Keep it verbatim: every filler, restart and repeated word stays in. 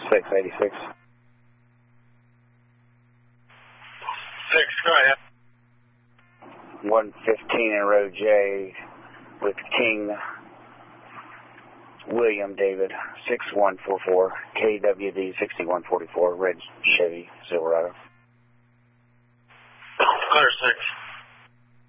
six eighty-six. Six, go ahead. one fifteen in row J with King William David, six one four four, K W D sixty-one forty-four, red Chevy Silverado. Clear six.